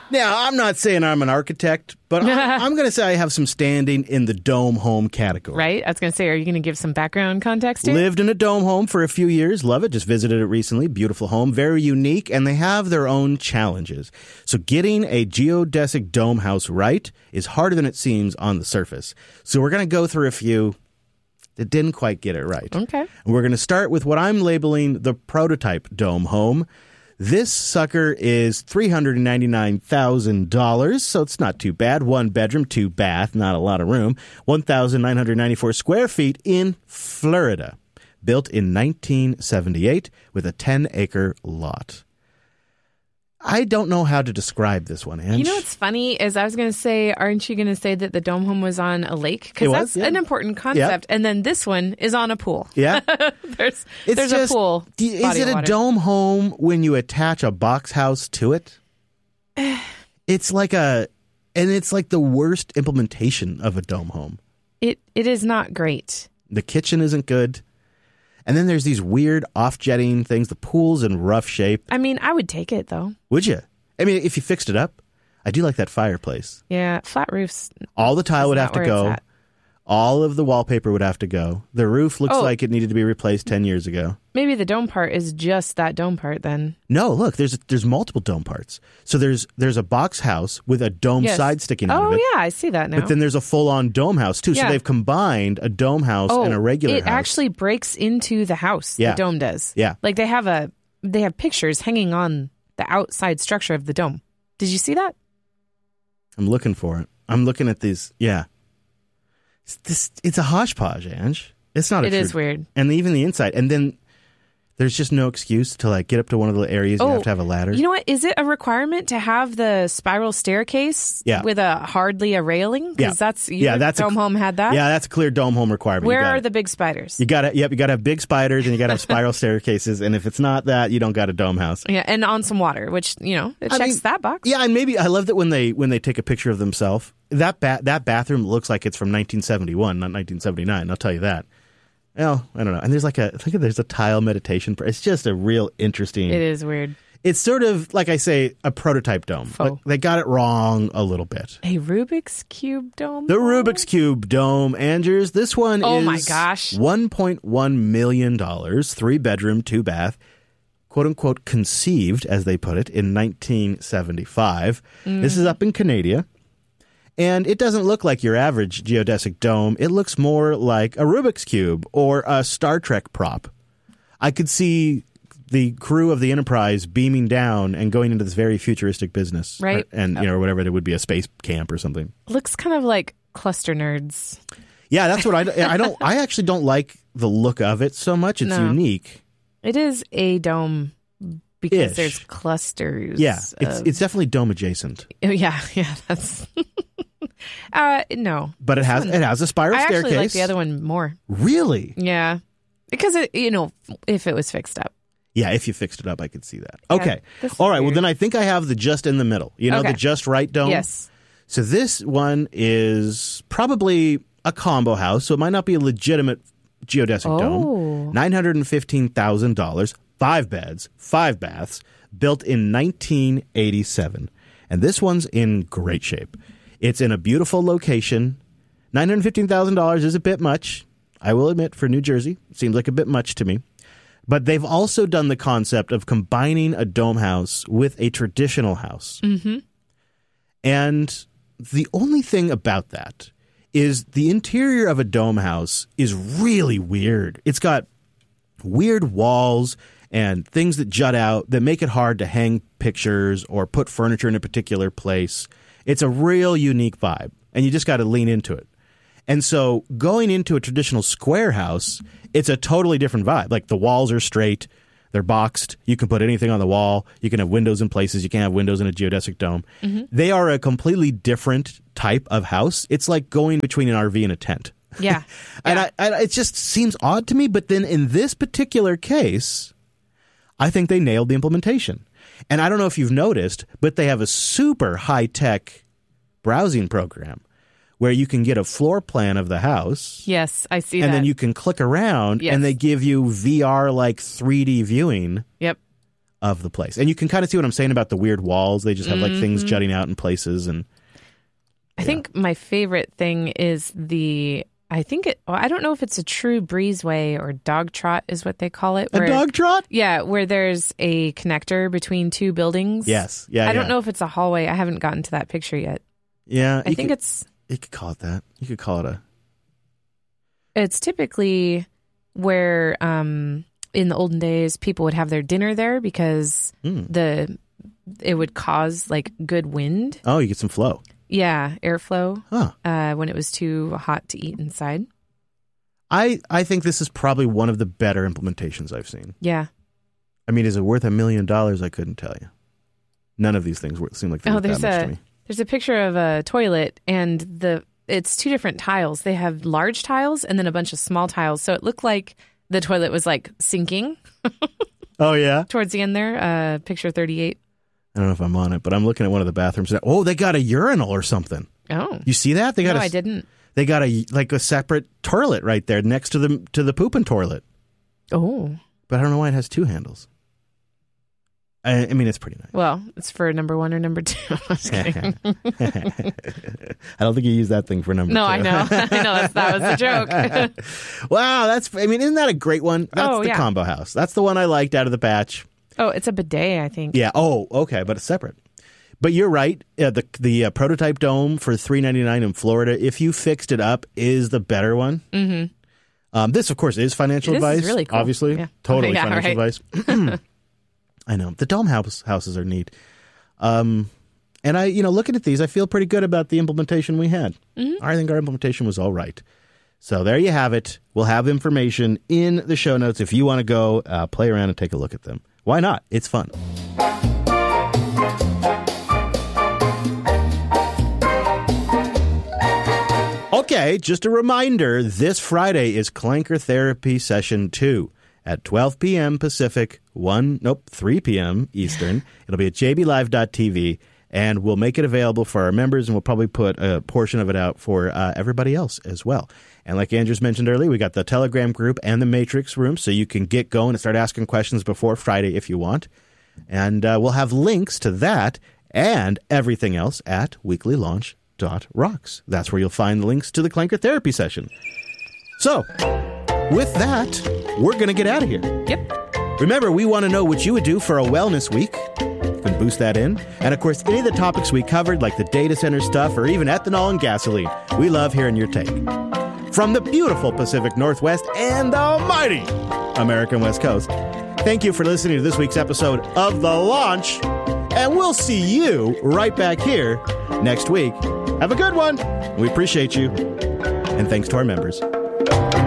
Now, I'm not saying I'm an architect, but I'm going to say I have some standing in the dome home category. Right? I was going to say, are you going to give some background context here? Lived in a dome home for a few years. Love it. Just visited it recently. Beautiful home. Very unique. And they have their own challenges. So getting a geodesic dome house right is harder than it seems on the surface. So we're going to go through a few that didn't quite get it right. Okay. And we're going to start with what I'm labeling the prototype dome home. This sucker is $399,000, so it's not too bad. 1 bedroom, 2 bath, not a lot of room. 1,994 square feet in Florida. Built in 1978 with a 10-acre lot. I don't know how to describe this one, Ange. You know what's funny is I was going to say, aren't you going to say that the dome home was on a lake? Because that's an important concept. And then this one is on a pool. Yeah. there's a pool. Is it a dome home when you attach a box house to it? It's like the worst implementation of a dome home. It is not great. The kitchen isn't good. And then there's these weird off-jetting things. The pool's in rough shape. I mean, I would take it, though. Would you? I mean, if you fixed it up. I do like that fireplace. Yeah, flat roofs. All the tile would have to go. All of the wallpaper would have to go. The roof looks like it needed to be replaced 10 years ago. Maybe the dome part is just that dome part then. No, look, there's multiple dome parts. So there's a box house with a dome side sticking out of it. Oh, yeah, I see that now. But then there's a full-on dome house, too. Yeah. So they've combined a dome house and a regular house. It actually breaks into the house, the dome does. Yeah. Like they have pictures hanging on the outside structure of the dome. Did you see that? I'm looking for it. I'm looking at these. Yeah. It's a hodgepodge, Ange. It's not. It is weird. And even the inside. And then there's just no excuse to get up to one of the areas. You have to have a ladder. You know what? Is it a requirement to have the spiral staircase with hardly a railing? Because that's dome home had that. Yeah, that's a clear dome home requirement. Where are the big spiders? You got to have big spiders and you got to have spiral staircases. And if it's not that, you don't got a dome house. Yeah, and on some water, which it checks that box. Yeah, and maybe I love that when they take a picture of themselves. That bathroom looks like it's from 1971, not 1979. I'll tell you that. Well, I don't know. And there's there's a tile meditation. It's just a real interesting. It is weird. It's sort of, like I say, a prototype dome. Like, they got it wrong a little bit. A Rubik's Cube dome? The Rubik's Cube dome, Andrews. This one is my gosh. $1.1 million, 3-bedroom, 2-bath, quote-unquote conceived, as they put it, in 1975. This is up in Canada. And it doesn't look like your average geodesic dome. It looks more like a Rubik's Cube or a Star Trek prop. I could see the crew of the Enterprise beaming down and going into this very futuristic business. Right. Or whatever, there would be a space camp or something. Looks kind of like Cluster Nerds. Yeah, that's what I actually don't like the look of it so much. It's unique. It is a dome because there's clusters. Yeah, it's definitely dome adjacent. Yeah, that's... no. But it has a spiral staircase. I actually like the other one more. Really? Yeah. Because, if it was fixed up. Yeah, if you fixed it up, I could see that. Okay. All right, well, then I think I have the just in the middle. The just right dome? Yes. So this one is probably a combo house, so it might not be a legitimate geodesic dome. $915,000, 5 beds, 5 baths, built in 1987. And this one's in great shape. It's in a beautiful location. $915,000 is a bit much, I will admit, for New Jersey. It seems like a bit much to me. But they've also done the concept of combining a dome house with a traditional house. Mm-hmm. And the only thing about that is the interior of a dome house is really weird. It's got weird walls and things that jut out that make it hard to hang pictures or put furniture in a particular place. It's a real unique vibe, and you just got to lean into it. And so going into a traditional square house, it's a totally different vibe. Like the walls are straight, they're boxed. You can put anything on the wall. You can have windows in places. You can't have windows in a geodesic dome. Mm-hmm. They are a completely different type of house. It's like going between an RV and a tent. Yeah. And it just seems odd to me. But then in this particular case, I think they nailed the implementation. And I don't know if you've noticed, but they have a super high-tech browsing program where you can get a floor plan of the house. Yes, I see that. And then you can click around, and they give you VR-like 3D viewing of the place. And you can kind of see what I'm saying about the weird walls. They just have like things jutting out in places. And I think my favorite thing is I don't know if it's a true breezeway or dog trot is what they call it. A dog trot? Yeah, where there's a connector between two buildings. Yes. Yeah. I don't know if it's a hallway. I haven't gotten to that picture yet. Yeah. I think it's... You could call it that. You could call it It's typically where in the olden days people would have their dinner there because it would cause like good wind. Oh, you get some flow. Yeah, airflow when it was too hot to eat inside. I think this is probably one of the better implementations I've seen. Yeah. I mean, is it worth $1 million? I couldn't tell you. None of these things seem like they're worth that much to me. There's a picture of a toilet, and it's two different tiles. They have large tiles and then a bunch of small tiles. So it looked like the toilet was like sinking. Oh, yeah? Towards the end there, picture 38. I don't know if I'm on it, but I'm looking at one of the bathrooms. Oh, they got a urinal or something. Oh. You see that? No, I didn't. They got a separate toilet right there next to the pooping toilet. Oh. But I don't know why it has two handles. I mean, it's pretty nice. Well, it's for number 1 or number 2. I was kidding. I don't think you use that thing for number 2. No, I know. That was the joke. Wow, isn't that a great one? That's the combo house. That's the one I liked out of the batch. Oh, it's a bidet, I think. Yeah. Oh, okay, but it's separate. But you're right. The prototype dome for $399 in Florida, if you fixed it up, is the better one. Mm-hmm. This, of course, is financial advice. This is really cool. Obviously, totally financial advice. I know. The dome houses are neat. And looking at these, I feel pretty good about the implementation we had. Mm-hmm. I think our implementation was all right. So there you have it. We'll have information in the show notes if you want to go play around and take a look at them. Why not? It's fun. Okay, just a reminder, this Friday is Clanker Therapy Session 2. At 12 p.m. Pacific, 3 p.m. Eastern. It'll be at jblive.tv, and we'll make it available for our members, and we'll probably put a portion of it out for everybody else as well. And like Andrews mentioned earlier, we got the Telegram group and the Matrix room, so you can get going and start asking questions before Friday if you want. And we'll have links to that and everything else at weeklylaunch.rocks. That's where you'll find links to the Clanker Therapy Session. So... with that, we're going to get out of here. Yep. Remember, we want to know what you would do for a wellness week. You can boost that in. And, of course, any of the topics we covered, like the data center stuff or even ethanol and gasoline, we love hearing your take. From the beautiful Pacific Northwest and the mighty American West Coast, thank you for listening to this week's episode of The Launch. And we'll see you right back here next week. Have a good one. We appreciate you. And thanks to our members.